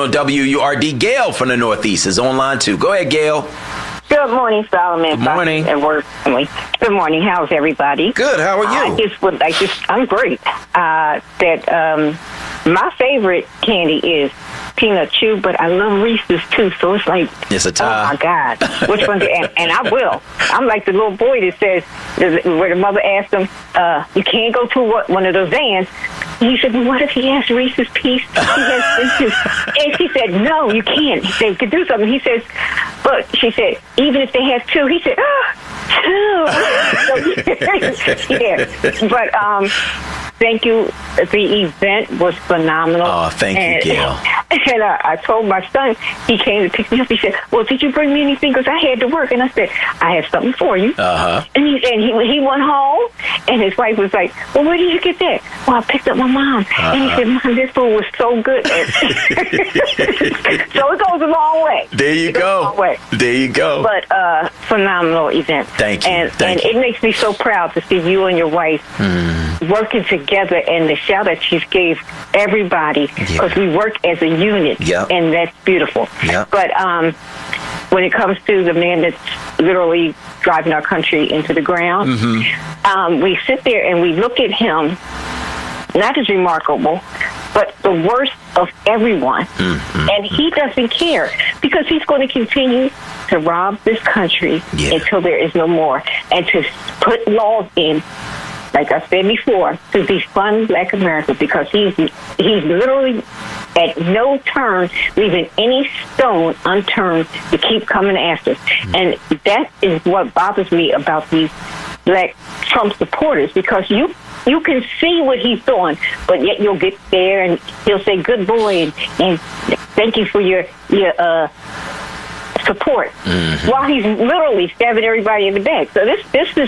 on WURD. Gail from the Northeast is online too. Go ahead, Gail. Good morning, Solomon. Good morning. And work family. Good morning. How's everybody? Good. How are you? I'm great. My favorite candy is peanut chew, but I love Reese's too. So it's like, it's a tie. Oh my God, which one? And I will. I'm like the little boy that says, where the mother asked him, "You can't go to one of those vans." He said, "Well, what if he has Reese's Piece? He has Reese's." And she said, "No, you can't. They could do something." He says, "But," she said, "even if they have two." He said, "2." Yeah, but thank you. The event was phenomenal. Oh, thank you, Gail. And I told my son, he came to pick me up. He said, "Well, did you bring me anything? Because I had to work." And I said, "I have something for you." And he went home, and his wife was like, "Well, where did you get that?" "Well, I picked up my mom." And he said, "Mom, this food was so good." So it goes a long way. There you go. There you go. But phenomenal event. Thank you. And it makes me so proud to see you and your wife working together, and the shout out you gave everybody, because we work as a unit, and that's beautiful. But when it comes to the man that's literally driving our country into the ground, we sit there and we look at him, not as remarkable, but the worst of everyone. And he doesn't care, because he's going to continue to rob this country until there is no more, and to put laws in, like I said before, to defund Black America, because he's literally at no turn leaving any stone unturned to keep coming after us. And that is what bothers me about these Black Trump supporters, because you can see what he's doing, but yet you'll get there and he'll say, "Good boy," and "Thank you for your support," while he's literally stabbing everybody in the back. So this is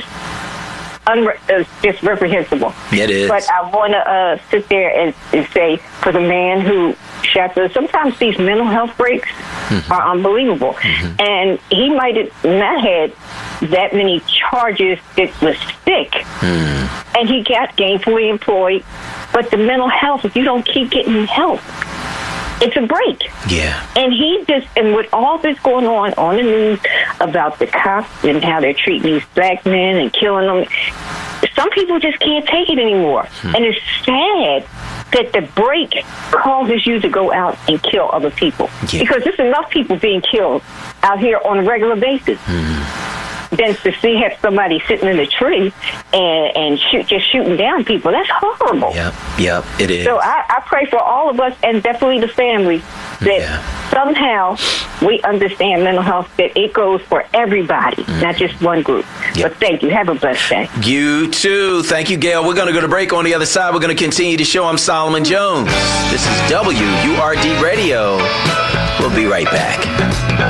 just reprehensible. It is. But I want to sit there and say, for the man who shot us, sometimes these mental health breaks are unbelievable. And he might have not had that many charges that was stick. And he got gainfully employed. But the mental health, if you don't keep getting help, it's a break. And with all this going on the news about the cops and how they're treating these Black men and killing them, some people just can't take it anymore. And it's sad that the break causes you to go out and kill other people. Because there's enough people being killed out here on a regular basis. Than to have somebody sitting in a tree and just shooting down people. That's horrible. Yep, it is. So I pray for all of us, and definitely the family, that somehow we understand mental health, that it goes for everybody, not just one group. But thank you. Have a blessed day. You too. Thank you, Gail. We're going to go to break. On the other side, we're going to continue the show. I'm Solomon Jones. This is WURD Radio. We'll be right back.